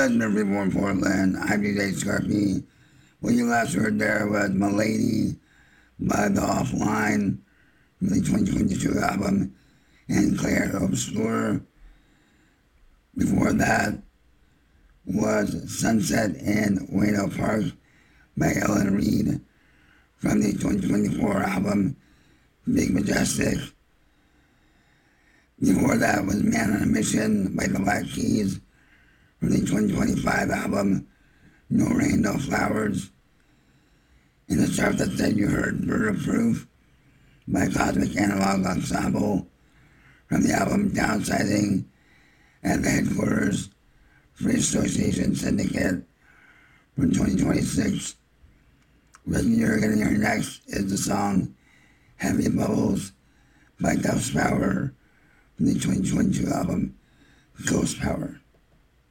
listeners before Portland, I'm DJ Scarpy. What you last heard there was Milady by The Offline from the 2022 album, and Claire Obscure. Before that was Sunset in Wayno Park by Ellen Reed from the 2024 album, Big Majestic. Before that was Man on a Mission by the Black Keys from the 2025 album, No Rain, No Flowers. In the chart that said you heard Bird of Proof by Cosmic Analog Ensemble from the album Downsizing at the Headquarters Free Association Syndicate from 2026. What you're going to hear next is the song Heavy Bubbles by Ghost Power from the 2022 album Ghost Power.